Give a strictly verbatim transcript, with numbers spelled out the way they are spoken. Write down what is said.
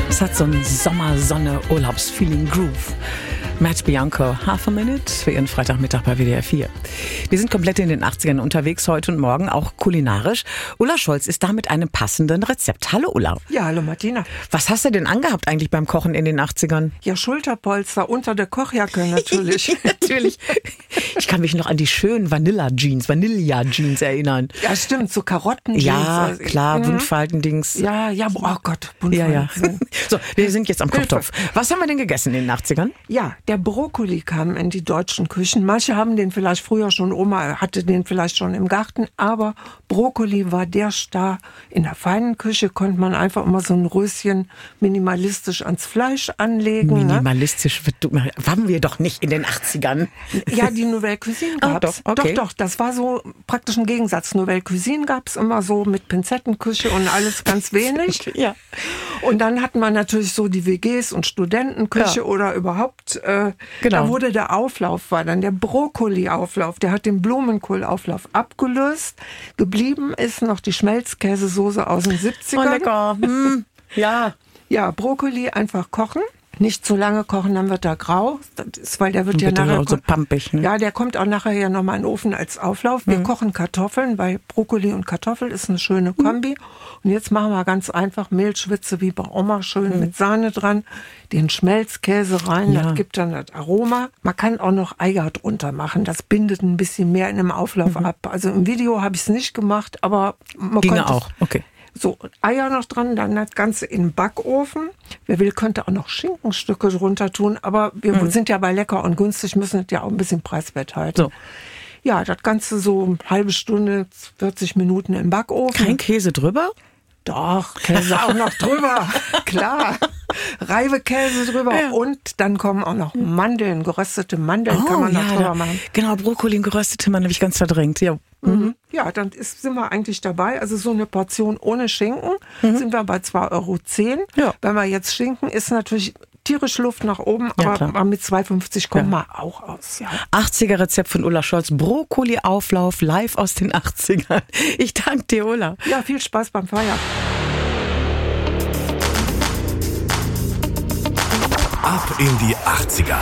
Es hat so ein Sommersonne-Urlaubsfeeling-Groove. Matt Bianco, Half a Minute für Ihren Freitagmittag bei W D R vier. Wir sind komplett in den achtzigern unterwegs, heute und morgen, auch kulinarisch. Ulla Scholz ist da mit einem passenden Rezept. Hallo Ulla. Ja, hallo Martina. Was hast du denn angehabt eigentlich beim Kochen in den achtzigern? Ja, Schulterpolster unter der Kochjacke natürlich. Natürlich. Ich kann mich noch an die schönen Vanilla-Jeans, Vanilla-Jeans erinnern. Ja, stimmt, so Karotten-Jeans. Ja, also, klar, mhm. Buntfalten-Dings. Ja, ja, oh Gott, Ja, ja. Buntfalten. So, wir sind jetzt am Kochtopf. Was haben wir denn gegessen in den achtzigern? Ja, der Brokkoli kam in die deutschen Küchen. Manche haben den vielleicht früher schon, Oma hatte den vielleicht schon im Garten, aber Brokkoli war der Star. In der feinen Küche konnte man einfach immer so ein Röschen minimalistisch ans Fleisch anlegen. Minimalistisch, ne? Waren wir doch nicht in den achtzigern. Ja, die Nouvelle Cuisine gab's. Ah, doch, okay. doch, doch, das war so praktisch ein Gegensatz. Nouvelle Cuisine gab's immer so mit Pinzettenküche und alles ganz wenig. Ja. Und dann hatten wir natürlich so die W Gs und Studentenküche Ja. oder überhaupt, äh, Genau. da wurde der Auflauf, war dann der Brokkoli-Auflauf, der hat den Blumenkohl-Auflauf abgelöst. Geblieben ist noch die Schmelzkäsesoße aus den Oh, siebzigern. lecker. Hm. Ja. Ja, Brokkoli einfach kochen. Nicht zu lange kochen, dann wird er grau. Das ist, weil der wird ja Wird nachher auch so pampig, ne? Ja, der kommt auch nachher ja nochmal in den Ofen als Auflauf. Wir mhm. kochen Kartoffeln, weil Brokkoli und Kartoffel ist eine schöne Kombi. Mhm. Und jetzt machen wir ganz einfach Mehlschwitze wie bei Oma, schön mhm. mit Sahne dran, den Schmelzkäse rein, Ja. das gibt dann das Aroma. Man kann auch noch Eier drunter machen, das bindet ein bisschen mehr in dem Auflauf mhm. ab. Also im Video habe ich es nicht gemacht, aber man Ginge konnte auch, okay. So, Eier noch dran, dann das Ganze in den Backofen. Wer will, könnte auch noch Schinkenstücke drunter tun, aber wir Mhm. sind ja bei lecker und günstig, müssen es ja auch ein bisschen preiswert halten. So. Ja, das Ganze so eine halbe Stunde, vierzig Minuten im Backofen. Kein Käse drüber? Doch, Käse auch noch drüber, klar. Reibekäse drüber Ja. und dann kommen auch noch Mandeln, geröstete Mandeln kann man noch drüber da, machen. genau, Brokkoli und geröstete Mandeln habe ich ganz verdrängt. Ja. Mhm. Ja, dann ist, sind wir eigentlich dabei. Also so eine Portion ohne Schinken sind wir bei zwei Euro zehn. Ja. Wenn wir jetzt Schinken, ist natürlich tierisch Luft nach oben, Ja, aber klar. mal mit zwei fünfzig kommen Ja. wir auch aus. Ja. achtziger Rezept von Ulla Scholz. Brokkoli-Auflauf live aus den achtzigern. Ich danke dir, Ulla. ja, viel Spaß beim Feiern. Ab in die achtziger.